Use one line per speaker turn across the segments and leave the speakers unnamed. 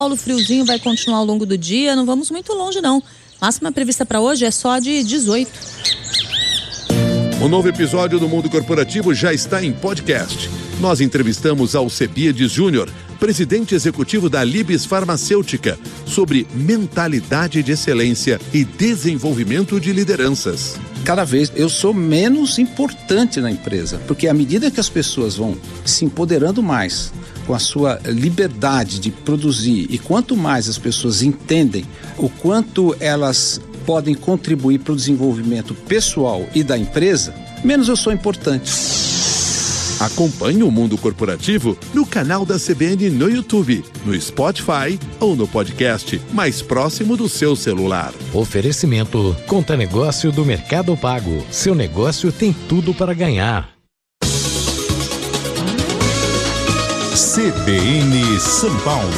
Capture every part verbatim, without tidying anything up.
O friozinho vai continuar ao longo do dia, não vamos muito longe não. Máxima prevista para hoje é só de dezoito.
Um novo episódio do Mundo Corporativo já está em podcast. Nós entrevistamos Alcebiades Júnior, presidente executivo da Libes Farmacêutica, sobre mentalidade de excelência e desenvolvimento de lideranças.
Cada vez eu sou menos importante na empresa, porque à medida que as pessoas vão se empoderando mais com a sua liberdade de produzir, e quanto mais as pessoas entendem o quanto elas podem contribuir para o desenvolvimento pessoal e da empresa, menos eu sou importante.
Acompanhe o Mundo Corporativo no canal da C B N no YouTube, no Spotify ou no podcast mais próximo do seu celular.
Oferecimento Conta Negócio do Mercado Pago. Seu negócio tem tudo para ganhar.
C B N São Paulo.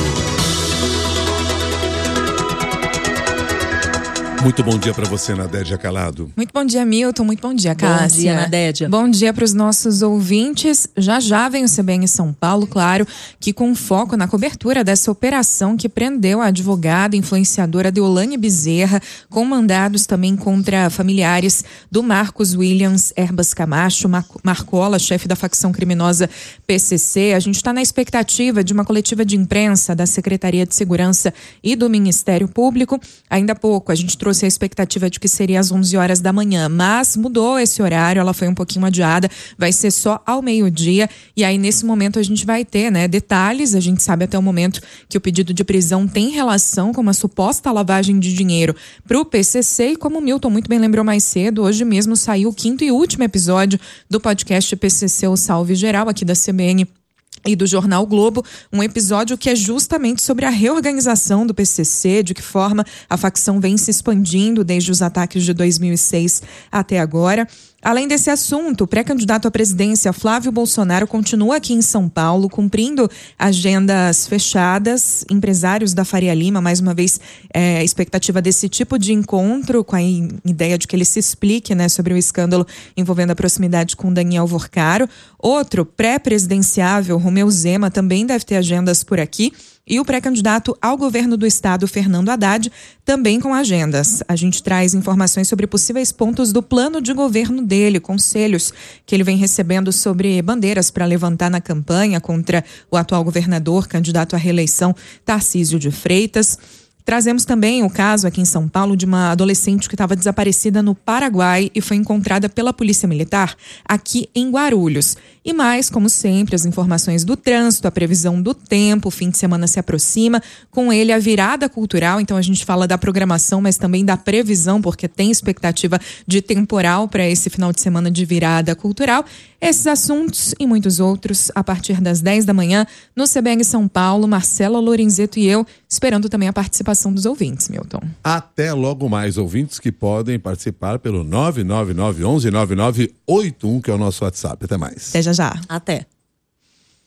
Muito bom dia para você, Nadédia Calado.
Muito bom dia, Milton. Muito bom dia, Cássia.
Bom dia, Nadédia.
Bom dia para os nossos ouvintes. Já já vem o C B N São Paulo, claro, que com foco na cobertura dessa operação que prendeu a advogada influenciadora Deolane Bezerra, com mandados também contra familiares do Marcos Williams Herbas Camacho, Mar- Marcola, chefe da facção criminosa P C C. A gente está na expectativa de uma coletiva de imprensa da Secretaria de Segurança e do Ministério Público. Ainda há pouco a gente trouxe a expectativa de que seria às onze horas da manhã, mas mudou esse horário, ela foi um pouquinho adiada, vai ser só ao meio-dia, e aí nesse momento a gente vai ter, né, detalhes. A gente sabe até o momento que o pedido de prisão tem relação com uma suposta lavagem de dinheiro para o P C C, e como o Milton muito bem lembrou mais cedo, hoje mesmo saiu o quinto e último episódio do podcast P C C, o Salve Geral, aqui da C B N e do Jornal Globo, um episódio que é justamente sobre a reorganização do P C C, de que forma a facção vem se expandindo desde os ataques de dois mil e seis até agora. Além desse assunto, o pré-candidato à presidência Flávio Bolsonaro continua aqui em São Paulo, cumprindo agendas fechadas. Empresários da Faria Lima, mais uma vez, é, expectativa desse tipo de encontro, com a ideia de que ele se explique, né, sobre o escândalo envolvendo a proximidade com Daniel Vorcaro. Outro pré-presidenciável, Romeu Zema, também deve ter agendas por aqui. E o pré-candidato ao governo do estado, Fernando Haddad, também com agendas. A gente traz informações sobre possíveis pontos do plano de governo dele, conselhos que ele vem recebendo sobre bandeiras para levantar na campanha contra o atual governador, candidato à reeleição, Tarcísio de Freitas. Trazemos também o caso aqui em São Paulo de uma adolescente que estava desaparecida no Paraguai e foi encontrada pela Polícia Militar aqui em Guarulhos. E mais, como sempre, as informações do trânsito, a previsão do tempo, o fim de semana se aproxima, com ele a virada cultural. Então a gente fala da programação, mas também da previsão, porque tem expectativa de temporal para esse final de semana de virada cultural. Esses assuntos e muitos outros a partir das dez da manhã no C B N São Paulo. Marcela Lorenzeto e eu, esperando também a participação dos ouvintes, Milton.
Até logo mais, ouvintes que podem participar pelo nove nove nove, onze, nove nove oito um, que é o nosso WhatsApp. Até mais.
Até já já.
Até.